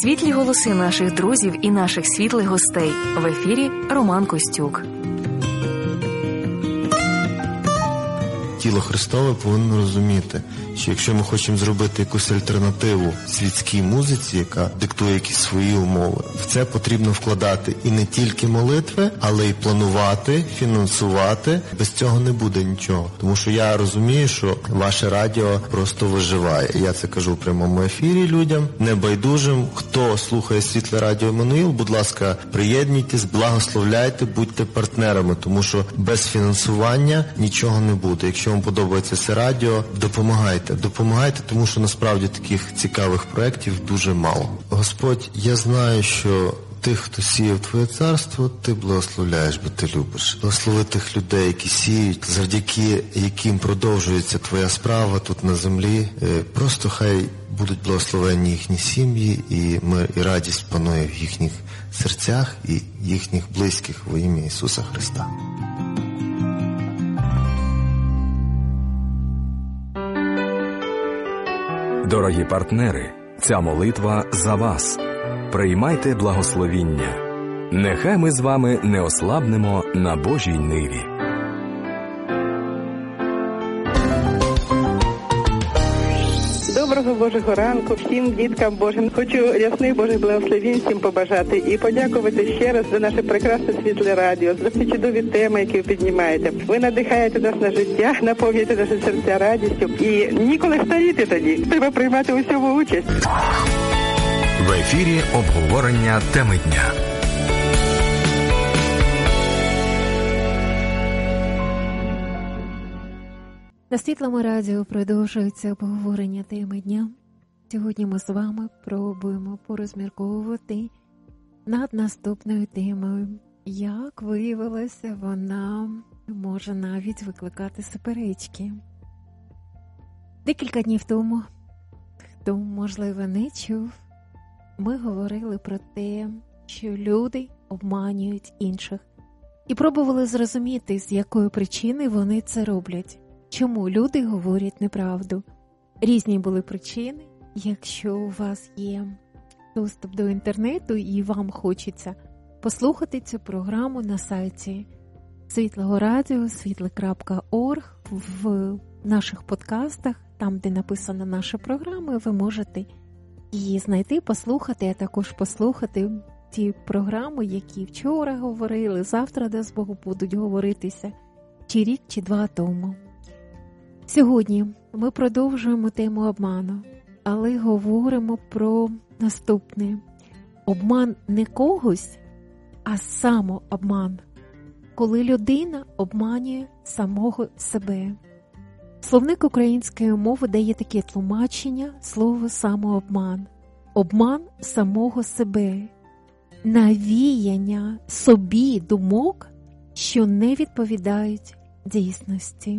Світлі голоси наших друзів і наших світлих гостей. В ефірі Роман Костюк. Тіло Христове повинно розуміти, що якщо ми хочемо зробити якусь альтернативу світській музиці, яка диктує якісь свої умови, в це потрібно вкладати і не тільки молитви, але й планувати, фінансувати. Без цього не буде нічого. Тому що я розумію, що ваше радіо просто виживає. Я це кажу в прямому ефірі людям, небайдужим. Хто слухає Світле Радіо Еммануїл, будь ласка, приєднуйтесь, благословляйте, будьте партнерами, тому що без фінансування нічого не буде. Якщо вам подобається це радіо, допомагайте, тому що насправді таких цікавих проєктів дуже мало. Господь, я знаю, що тих, хто сіяв Твоє царство, Ти благословляєш, бо Ти любиш. Благослови тих людей, які сіють, завдяки яким продовжується Твоя справа тут на землі. Просто хай будуть благословені їхні сім'ї, і мир і радість панує в їхніх серцях і їхніх близьких во ім'я Ісуса Христа. Дорогі партнери, ця молитва за вас. Приймайте благословіння. Нехай ми з вами не ослабнемо на Божій ниві. Доброго Божого ранку всім діткам Божим. Хочу рясних Божих благословень всім побажати і подякувати ще раз за наше прекрасне світле радіо, за ці чудові теми, які ви піднімаєте. Ви надихаєте нас на життя, наповнюєте наші серця радістю і ніколи старіти тоді. Треба приймати у цьому участь. В ефірі обговорення теми дня. На Світлому радіо продовжується обговорення теми дня. Сьогодні ми з вами пробуємо порозмірковувати над наступною темою. Як виявилося, вона може навіть викликати суперечки. Декілька днів тому, хто, можливо, не чув, ми говорили про те, що люди обманюють інших. І пробували зрозуміти, з якої причини вони це роблять. Чому люди говорять неправду? Різні були причини. Якщо у вас є доступ до інтернету і вам хочеться послухати цю програму на сайті Світлого Радіо, світле.орг, в наших подкастах, там, де написана наша програма, ви можете її знайти, послухати, а також послухати ті програми, які вчора говорили, завтра, дасть Бог, будуть говоритися, чи рік, чи два тому. Сьогодні ми продовжуємо тему обману, але говоримо про наступне. Обман не когось, а самообман, коли людина обманює самого себе. Словник української мови дає таке тлумачення слова самообман. Обман самого себе, навіяння собі думок, що не відповідають дійсності.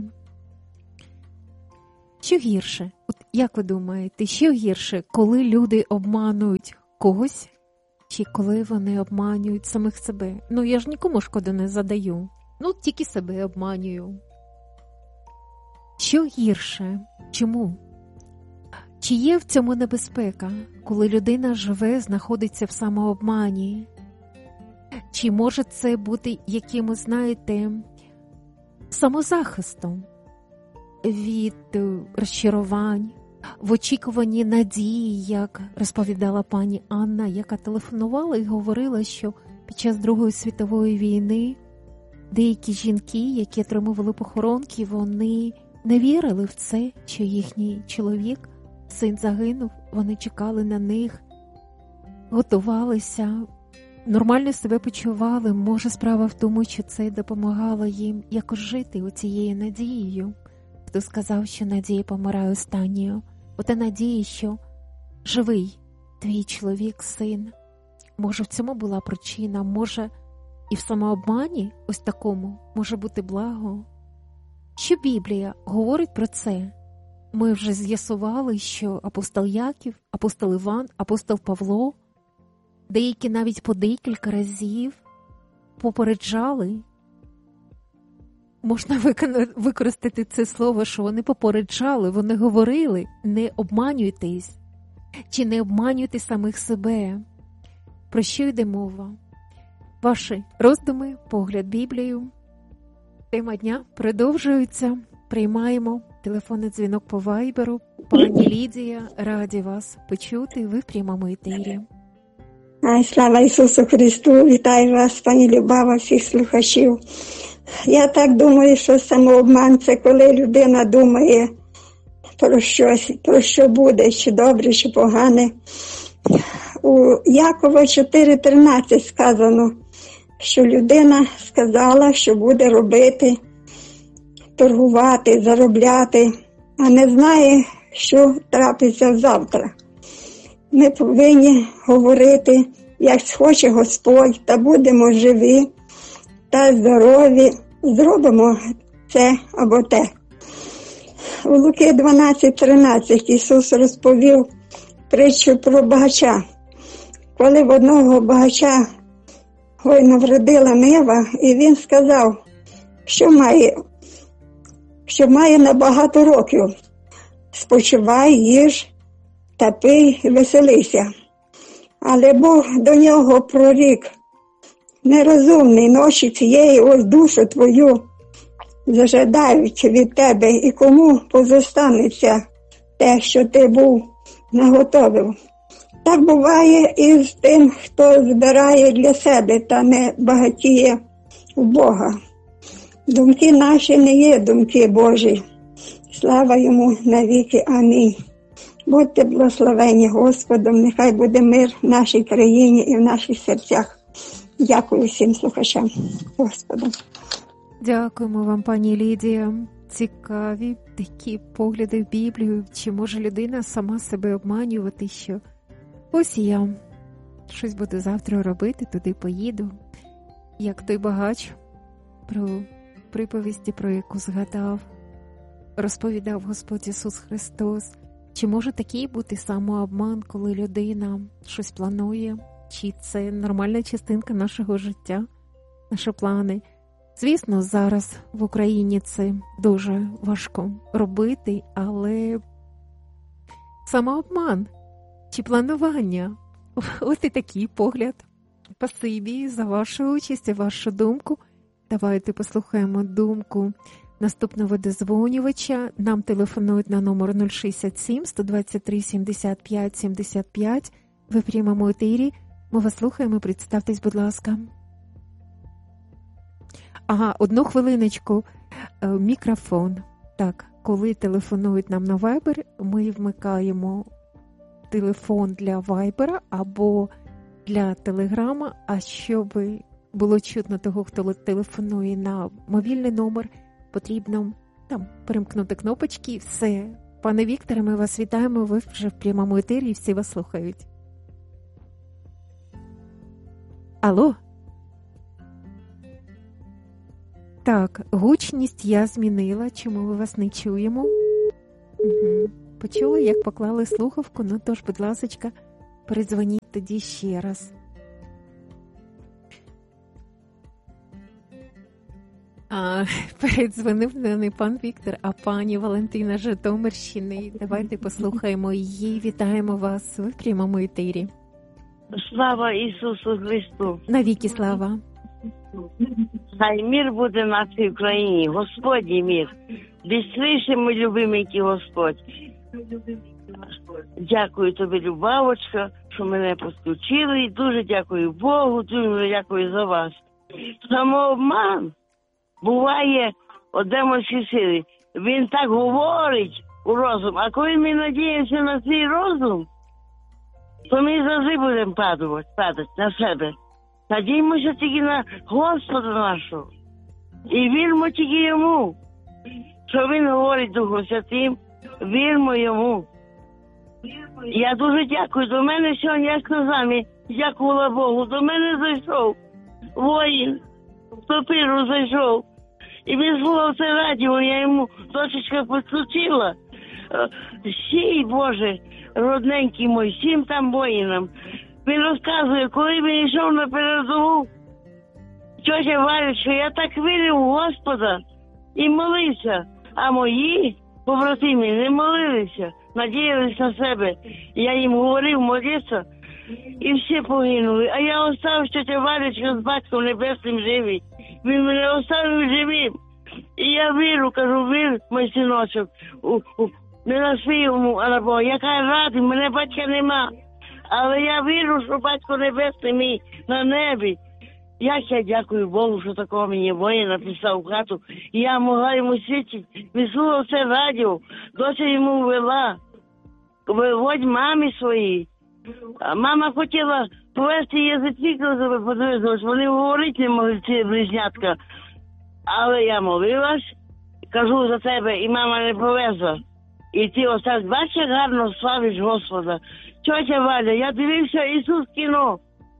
Що гірше? От як ви думаєте, що гірше, коли люди обманують когось, чи коли вони обманюють самих себе? Я ж нікому шкоду не задаю. Тільки себе обманюю. Що гірше? Чому? Чи є в цьому небезпека, коли людина живе, знаходиться в самообмані? Чи може це бути якимось, самозахистом від розчарувань, в очікуванні надії, як розповідала пані Анна, яка телефонувала і говорила, що під час Другої світової війни деякі жінки, які отримували похоронки, вони не вірили в це, що їхній чоловік, син загинув, вони чекали на них, готувалися, нормально себе почували. Може, справа в тому, що це допомагало їм якось жити оцією надією. Хто сказав, що надія помирає останньою? Ота надія, що живий твій чоловік, син. Може, в цьому була причина, може, і в самообмані ось такому може бути благо. Що Біблія говорить про це? Ми вже з'ясували, що апостол Яків, апостол Іван, апостол Павло, деякі навіть по декілька разів попереджали. Можна використати це слово, що вони попереджали, вони говорили, не обманюйтесь. Чи не обманюєте самих себе? Про що йде мова? Ваші роздуми, погляд Біблію. Тема дня продовжується. Приймаємо телефонний дзвінок по вайберу. Пані Лідія, раді вас почути. Ви в прямому етері. Слава Ісусу Христу! Вітаю вас, пані Любава, всіх слухачів. Я так думаю, що самообман – це коли людина думає про щось, про що буде, чи добре, чи погане. У Якова 4:13 сказано, що людина сказала, що буде робити, торгувати, заробляти, а не знає, що трапиться завтра. Ми повинні говорити, як схоче Господь, та будемо живі та здорові, зробимо це або те. У Луки 12:13 Ісус розповів притчу про багача. Коли в одного багача гойно вродила нива, і він сказав, що має на багато років. Спочивай, їж та пий, веселися. Але Бог до нього прорік: нерозумний, ночі цієї ось душу твою зажадають від тебе, і кому позостанеться те, що ти був наготовив. Так буває і з тим, хто збирає для себе та не багатіє у Бога. Думки наші не є думки Божі. Слава йому навіки. Амінь. Будьте благословені Господом, нехай буде мир в нашій країні і в наших серцях. Дякую всім слухачам Господу. Дякуємо вам, пані Лідія. Цікаві такі погляди в Біблію. Чи може людина сама себе обманювати, що ось я щось буду завтра робити, туди поїду. Як той багач про приповісті, про яку згадав, розповідав Господь Ісус Христос. Чи може такий бути самообман, коли людина щось планує? Чи це нормальна частинка нашого життя, наші плани? Звісно, зараз в Україні це дуже важко робити, але самообман чи планування? От і такий погляд. Спасибі за вашу участь і вашу думку. Давайте послухаємо думку наступного дозвонювача. Нам телефонують на номер 067 123 75 75. Ви в прямому етері. Ми вас слухаємо. Представтесь, будь ласка. Ага, одну хвилиночку. Мікрофон. Так, коли телефонують нам на Viber, ми вмикаємо телефон для Viber або для Телеграма, а щоб було чутно того, хто телефонує на мобільний номер, потрібно там перемкнути кнопочки. Все. Пане Вікторе, ми вас вітаємо, ви вже в прямому етері і всі вас слухають. Алло? Так, гучність я змінила, чому ми вас не чуємо? Угу. Почули, як поклали слухавку, ну тож, будь ласочка, передзвоніть тоді ще раз. Передзвонив не пан Віктор, а пані Валентина Житомирщини. Давайте послухаємо її. Вітаємо вас в прямому етері. Слава Ісусу Христу! Навіки слава! Хай мир буде в нашій Україні, Господній мир. Бістріше, мій любименький Господь. Дякую тобі, Любавочка, що мене підключили. І дуже дякую Богу, дуже дякую за вас. Самообман буває одемося сили. Він так говорить у розум, а коли ми надіємося на свій розум, то ми завжди будемо падати на себе. Надіймося тільки на Господа нашого. І вірмо тільки йому. Що він говорить Духом Святим, вірмо йому. Я дуже дякую. До мене сьогодні, як назамі, дякувала Богу. До мене зайшов воїн, в топіру зайшов. І він слухав це радіо, я йому дочечка підключила. Сій, Боже, родненький мой, всім там воїнам. Він розказує, коли він йшов на передову, тьотя Валечка, я так вірив у Господа і молився, а мої побратими не молилися. надіялись на себе. Я їм говорив молитися, і всі погинули. А я оставив, що тя Валечка з батьком небесним живий. Він мене оставив живим. І я вірю, кажу, вір, мій синочок, не на своєму, а на Бога. Яка радий, мене батька нема. Але я вірю, що батько небесний мій на небі. Як я дякую Богу, що такого мені воїна писав в хату. І я могла йому свідчити. Він слухав це радіо, доця йому вела. Виводь мамі своїй. А мама хотіла повести язичників, подивитися, вони говорити не могли, ці близнятка. Але я молилась, кажу за тебе, і мама не повезла. І ти остав, бачиш, як гарно славиш Господа. Тьотя Валя, я дивився Ісус кіно.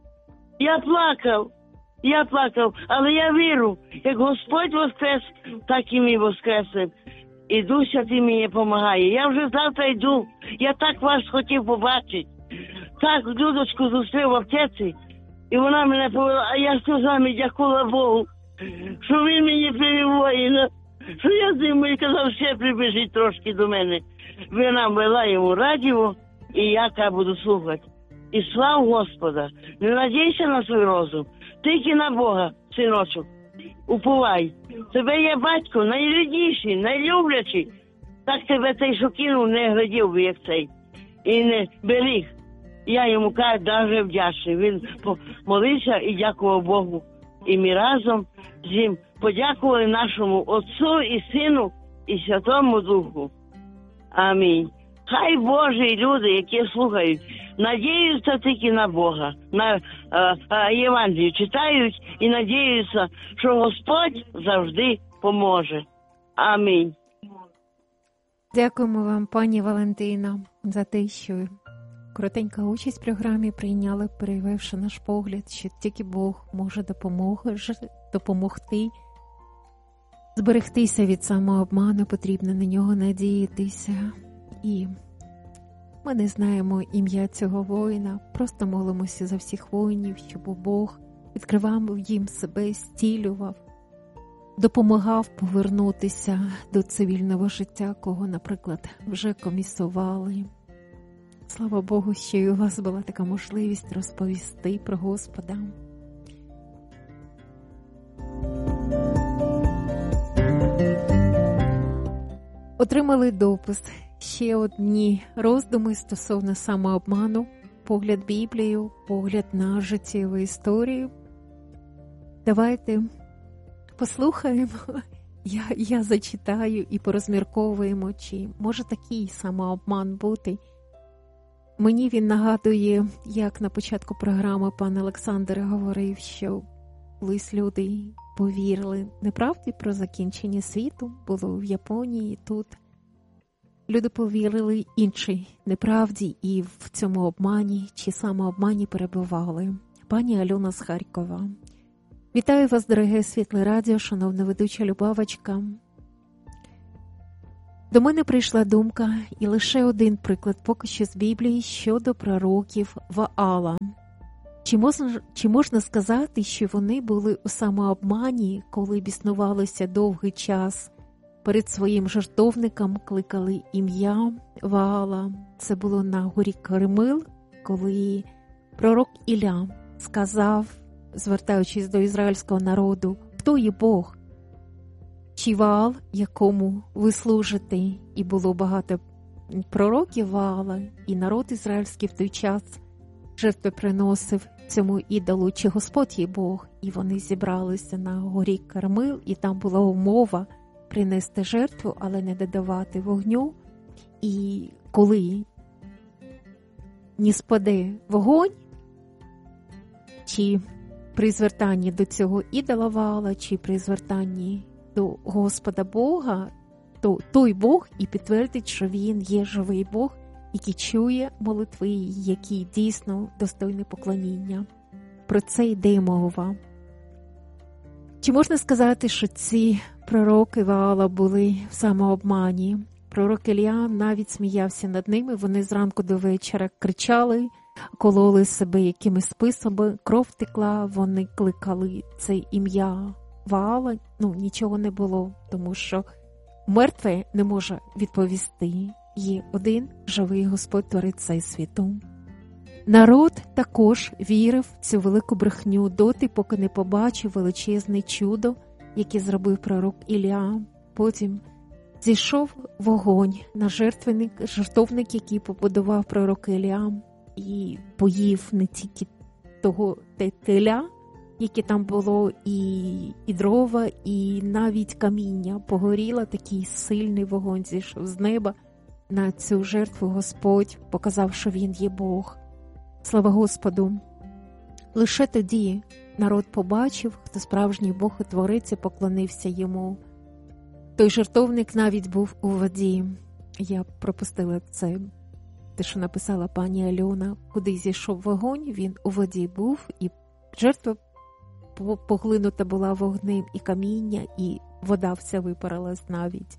Я плакав, але я вірю, як Господь воскрес, так і мій воскресив. І Дух Святий мені допомагає. Я вже завтра йду, я так вас хотів побачити. Так, Людочку зустрів в аптеці, і вона мене повела, а я сльозами дякувала Богу, що він мені привів воїна, що я з ним і казав, ще прибіжить трошки до мене. Вона вела йому радіо, і я буду слухати. І слав Господа, не надійся на свій розум, тільки на Бога, синочок, уповай. Тебе є батько, найрідніший, найлюблячий. Так тебе цей, що кинув, не глядів би, як цей, і не беріг. Я йому кажу, дуже вдячний. Він молився і дякував Богу. І ми разом з ним подякували нашому Отцу і Сину і Святому Духу. Амінь. Хай Божі люди, які слухають, надіються тільки на Бога, на Євангелію читають і надіються, що Господь завжди поможе. Амінь. Дякуємо вам, пані Валентина, за те, що коротенька участь в програмі прийняли, перевівши наш погляд, що тільки Бог може допомогти. Зберегтися від самообману, потрібно на нього надіятися. І ми не знаємо ім'я цього воїна, просто молимося за всіх воїнів, щоб Бог відкривав їм себе, зцілював, допомагав повернутися до цивільного життя, кого, наприклад, вже комісували. Слава Богу, що і у вас була така можливість розповісти про Господа. Отримали допис. Ще одні роздуми стосовно самообману, погляд Біблію, погляд на життєву історію. Давайте послухаємо, я зачитаю і порозмірковуємо, чи може такий самообман бути. Мені він нагадує, як на початку програми пан Олександр говорив, що колись люди повірили неправді про закінчення світу, було в Японії, тут. Люди повірили іншій неправді і в цьому обмані чи самообмані перебували. Пані Альона з Харкова. Вітаю вас, дороге Світле Радіо, шановна ведуча Любавочка. До мене прийшла думка і лише один приклад поки що з Біблії щодо пророків Ваала. Чи можна сказати, що вони були у самообмані, коли біснувалися довгий час? Перед своїм жертовником кликали ім'я Ваала. Це було на горі Кармил, коли пророк Ілля сказав, звертаючись до ізраїльського народу, хто є Бог? Чи Ваал, якому ви служите? І було багато пророків Ваала, і народ ізраїльський в той час жертви приносив цьому ідолу, чи Господь є Бог. І вони зібралися на горі Кармил, і там була умова принести жертву, але не додавати вогню. І коли не спаде вогонь, чи при звертанні до цього ідола Ваала, чи при звертанні до Господа Бога, то той Бог і підтвердить, що він є живий Бог, який чує молитви, який дійсно достойний поклоніння. Про це йде мова. Чи можна сказати, що ці пророки Ваала були в самообмані? Пророк Ілля навіть сміявся над ними, вони зранку до вечора кричали, кололи себе якимись списами, кров текла, вони кликали це ім'я Ваала, нічого не було, тому що мертве не може відповісти. є один живий Господь Творець Всесвіту. Народ також вірив в цю велику брехню доти, поки не побачив величезне чудо, яке зробив пророк Ілля. Потім зійшов вогонь на жертовник, який побудував пророк Ілля, і поїв не тільки того теля, яке там було, і дрова, і навіть каміння. Погоріло, такий сильний вогонь зійшов з неба. На цю жертву Господь показав, що Він є Бог. Слава Господу! Лише тоді народ побачив, хто справжній Бог і Творець, і поклонився Йому. Той жертовник навіть був у воді. Я пропустила це, те, що написала пані Альона. Куди зійшов вогонь, він у воді був, і жертва поглинута була вогнем, і каміння, і вода вся випарилась навіть.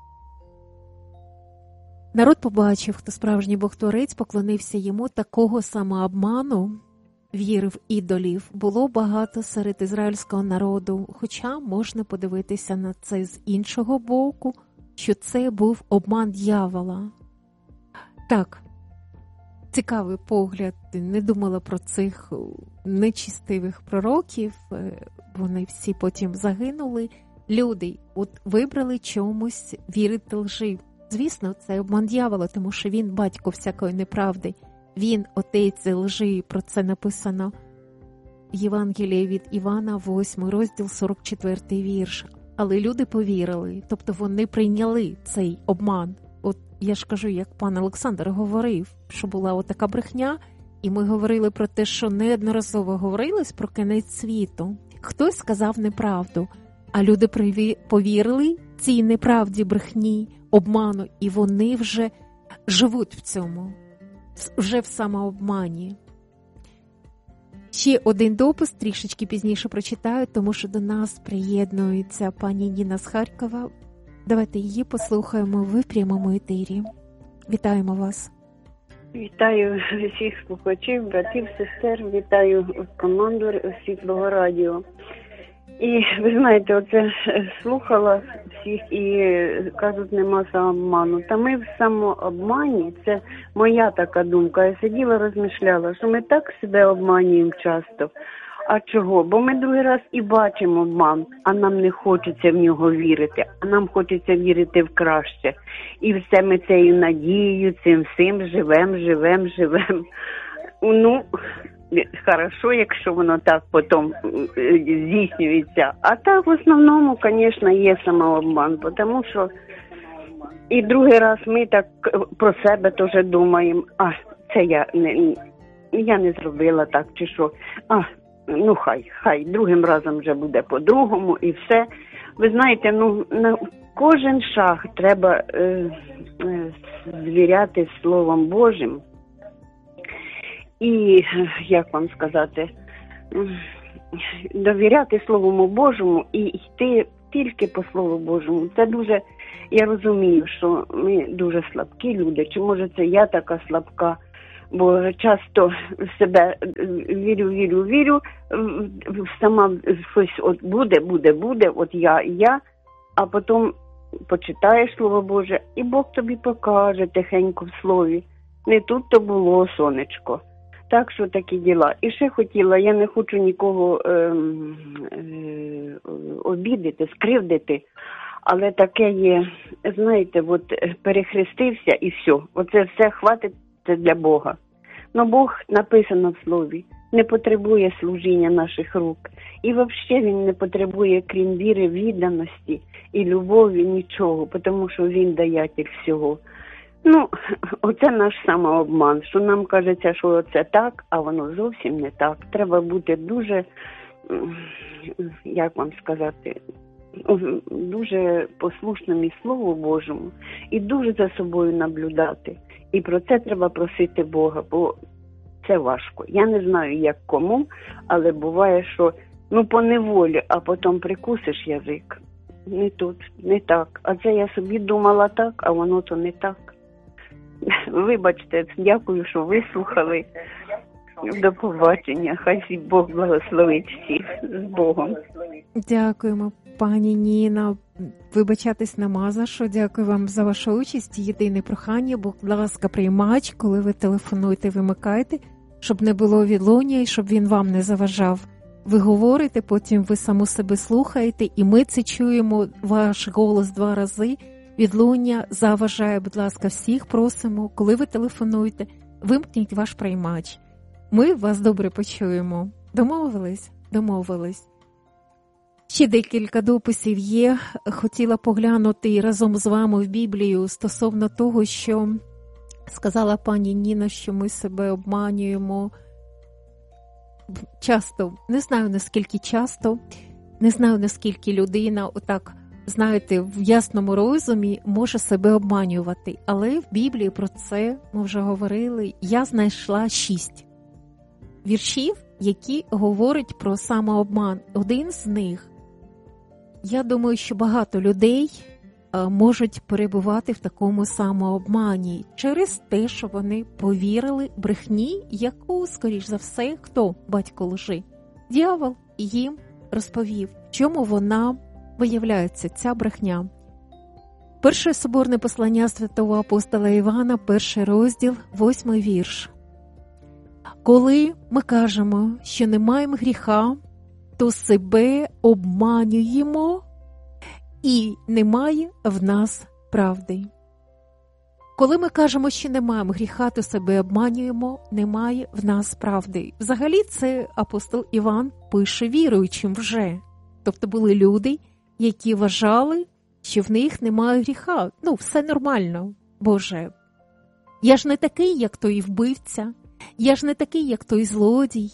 Народ побачив, хто справжній Бог-творець, поклонився Йому. Такого самообману, віри в ідолів, було багато серед ізраїльського народу, хоча можна подивитися на це з іншого боку, що це був обман дьявола. Так, цікавий погляд, не думала про цих нечистивих пророків, вони всі потім загинули. Люди вибрали чомусь вірити лжи. Звісно, це обман дьявола, тому що він батько всякої неправди. Він отець лжи, про це написано в Євангелії від Івана, 8 розділ, 44 вірш. Але люди повірили, тобто вони прийняли цей обман. От я ж кажу, як пан Олександр говорив, що була отака брехня, і ми говорили про те, що неодноразово говорилось про кінець світу. Хтось сказав неправду, а люди повірили цій неправді, брехні, обману, і вони вже живуть в цьому, вже в самообмані. Ще один допис, трішечки пізніше прочитаю, тому що до нас приєднується пані Ніна з Харкова. Давайте її послухаємо в прямому етері. Вітаємо вас. Вітаю всіх слухачів, братів, сестер, вітаю команду Світлого радіо. І ви знаєте, оце слухала всіх і кажуть, нема самообману. Та ми в самообмані, це моя така думка. Я сиділа, розмишляла, що ми так себе обманюємо часто. А чого? Бо ми другий раз і бачимо обман, а нам не хочеться в нього вірити, а нам хочеться вірити в краще. І все ми цією надією, цим всім живем. Ну, хорошо, якщо воно так потім здійснюється. А так, в основному, звісно, є самообман, тому що і другий раз ми так про себе теж думаємо, це я не зробила так, чи що, ну хай, другим разом вже буде по-другому і все. Ви знаєте, на кожен шаг треба звіряти Словом Божим. І, як вам сказати, довіряти Слову Божому і йти тільки по Слову Божому. Це дуже, я розумію, що ми дуже слабкі люди, чи може це я така слабка, бо часто в себе вірю, сама щось от буде, от я, а потім почитаєш Слово Боже, і Бог тобі покаже тихенько в слові. Не тут то було, сонечко. Так що такі діла. І ще хотіла, я не хочу нікого обідати, скривдити, але таке є, знаєте, от перехрестився і все. Оце все хватить, це для Бога. Но Бог, написано в слові, не потребує служіння наших рук. І взагалі Він не потребує, крім віри, відданості і любові, нічого, тому що Він даятель всього. Ну, оце наш самообман, що нам кажеться, що це так, а воно зовсім не так. Треба бути дуже, як вам сказати, дуже послушним і Слову Божому, і дуже за собою наблюдати. І про це треба просити Бога, бо це важко. Я не знаю, як кому, але буває, що по неволі, а потім прикусиш язик. Не тут, не так. А це я собі думала так, а воно то не так. Вибачте, дякую, що вислухали. До побачення. Хай Бог благословить всіх. З Богом. Дякуємо, пані Ніна. Вибачатись нема за що. Дякую вам за вашу участь. Єдине прохання, будь ласка, приймач, коли ви телефонуєте, вимикайте, щоб не було відлуння і щоб він вам не заважав. Ви говорите, потім ви саму себе слухаєте, і ми це чуємо, ваш голос 2 рази. Відлуння заважає, будь ласка, всіх просимо, коли ви телефонуєте, вимкніть ваш приймач. Ми вас добре почуємо. Домовились? Домовились. Ще декілька дописів є. Хотіла поглянути разом з вами в Біблію стосовно того, що сказала пані Ніна, що ми себе обманюємо. Часто, не знаю наскільки часто, не знаю наскільки людина отак, знаєте, в ясному розумі може себе обманювати. Але в Біблії про це ми вже говорили. Я знайшла 6 віршів, які говорять про самообман. Один з них, я думаю, що багато людей можуть перебувати в такому самообмані через те, що вони повірили брехні, яку, скоріш за все, хто? Батько лжи. Дьявол їм розповів, в чому вона виявляється, ця брехня. Перше соборне послання святого апостола Івана, 1 розділ, 8 вірш. Коли ми кажемо, що не маємо гріха, то себе обманюємо, і немає в нас правди. Коли ми кажемо, що не маємо гріха, то себе обманюємо, немає в нас правди. Взагалі це апостол Іван пише віруючим вже. Тобто були люди, які вважали, що в них немає гріха. Все нормально, Боже. Я ж не такий, як той вбивця. Я ж не такий, як той злодій.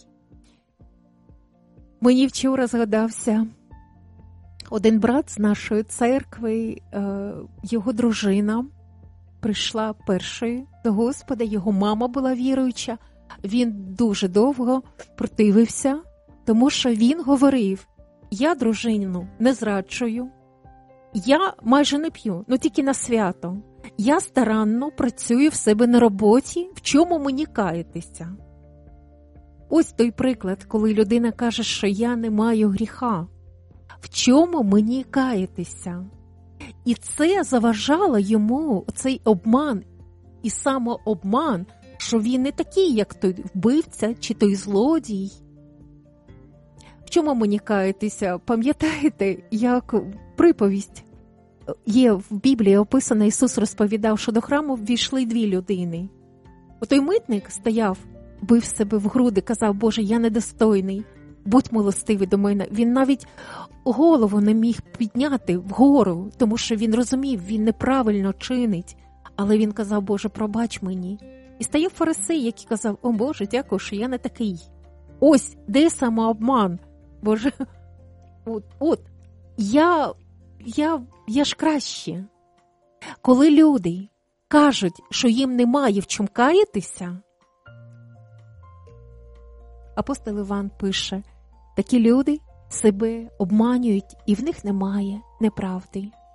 Мені вчора згадався один брат з нашої церкви, його дружина прийшла першою до Господа, його мама була віруюча. Він дуже довго противився, тому що він говорив, я дружину не зраджую, я майже не п'ю, тільки на свято. Я старанно працюю в себе на роботі, в чому мені каятися. Ось той приклад, коли людина каже, що я не маю гріха. В чому мені каятися? І це заважало йому, цей обман і самообман, що він не такий, як той вбивця чи той злодій. В чому мені каятися? Пам'ятаєте, як приповість є в Біблії описана, Ісус розповідав, що до храму ввійшли 2 людини. Отой митник стояв, бив себе в груди, казав, Боже, я недостойний, будь милостивий до мене. Він навіть голову не міг підняти вгору, тому що він розумів, він неправильно чинить. Але він казав, Боже, пробач мені. І стояв фарисей, який казав, о Боже, дякую, що я не такий. Ось, де самообман? Боже, я ж краще. Коли люди кажуть, що їм немає в чому каятися, апостол Іван пише, такі люди себе обманюють, і в них немає неправди.